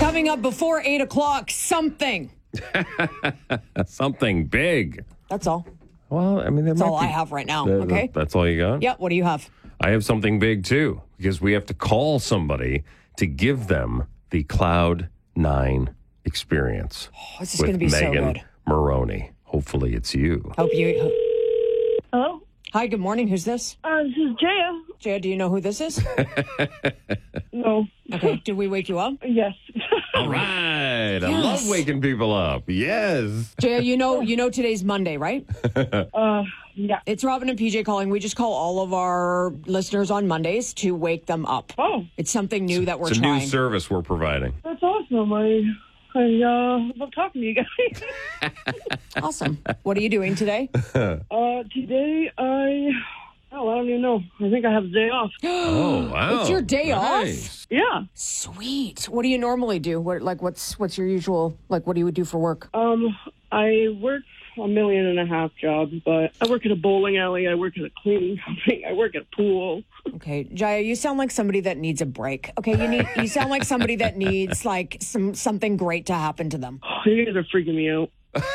Coming up before 8 o'clock, something. Something big. That's all. Well, I mean, That's all I have right now, okay? That's all you got? Yeah, what do you have? I have something big, too, because we have to call somebody to give them the Cloud 9 experience. Oh, this is going to be so Megan good. Maroney. Hopefully it's you. Hope you... Hello? Hi, good morning. Who's this? This is Jaya. Jaya, do you know who this is? No. Okay, did we wake you up? Yes. All right. I love waking people up. Yes. Jaya, you know today's Monday, right? Yeah. It's Robin and PJ calling. We just call all of our listeners on Mondays to wake them up. Oh, It's something new that we're It's a trying. new service we're providing. that's awesome. I love talking to you guys. Awesome. What are you doing today? Today I don't even know. I think I have a day off. Oh, wow. It's your day Nice. Yeah. Sweet. What do you normally do? What's your usual, what do you do for work? I work 1.5 million jobs, but I work at a bowling alley. I work at a cleaning company. I work at a pool. Okay, Jaya, you sound like somebody that needs a break. Okay, you sound like somebody that needs like something great to happen to them. You guys are freaking me out.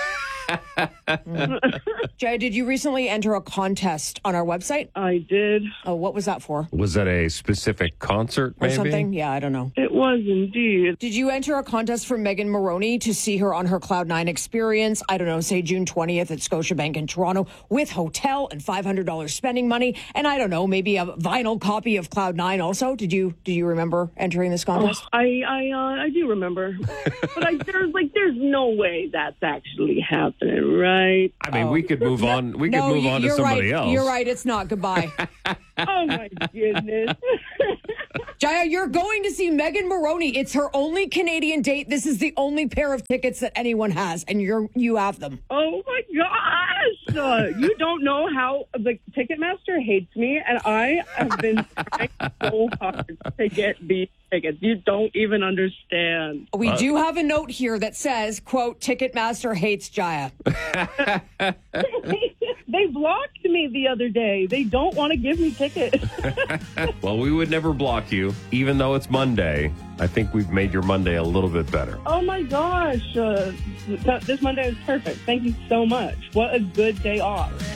Jaya, did you recently enter a contest on our website? I did. Oh, what was that for? Was that a specific concert, Or maybe? something? Yeah, I don't know. It was indeed. Did you enter a contest for Megan Maroney to see her on her Cloud 9 experience? I don't know, say June 20th at Scotiabank in Toronto with hotel and $500 spending money. And I don't know, maybe a vinyl copy of Cloud 9 also. Do you remember entering this contest? I do remember, but there's no way that's actually happening, right? I mean, we could move on. We could No, move on to you're somebody right. else. You're right. It's not. Goodbye. Oh my goodness. Jaya, you're going to see Megan Maroney. It's her only Canadian date. This is the only pair of tickets that anyone has, and you have them. Oh my gosh! You don't know how the Ticketmaster hates me, and I have been trying so hard to get these tickets. You don't even understand. We do have a note here that says, quote, Ticketmaster hates Jaya. They blocked me the other day. They don't want to give me tickets. Well, we would never block you, even though it's Monday. I think we've made your Monday a little bit better. Oh my gosh. This Monday is perfect. Thank you so much. What a good day off.